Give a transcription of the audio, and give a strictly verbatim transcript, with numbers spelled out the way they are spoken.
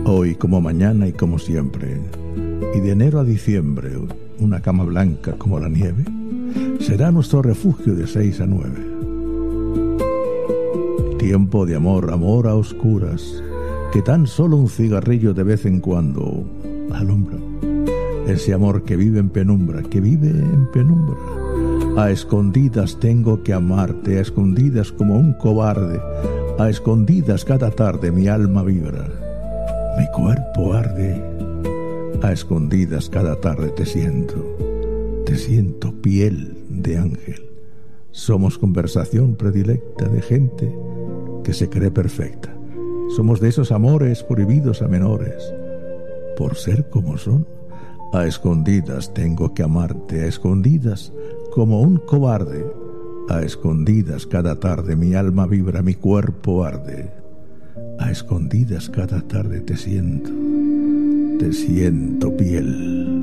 Hoy como mañana y como siempre, y de enero a diciembre, una cama blanca como la nieve, será nuestro refugio de seis a nueve. Tiempo de amor, amor a oscuras, que tan solo un cigarrillo de vez en cuando alumbra. Ese amor que vive en penumbra, que vive en penumbra. A escondidas tengo que amarte, a escondidas como un cobarde, a escondidas cada tarde mi alma vibra, mi cuerpo arde, a escondidas cada tarde te siento, te siento piel de ángel. Somos conversación predilecta de gente que se cree perfecta. Somos de esos amores prohibidos a menores, por ser como son. A escondidas tengo que amarte, a escondidas como un cobarde, a escondidas cada tarde mi alma vibra, mi cuerpo arde, a escondidas cada tarde te siento, te siento piel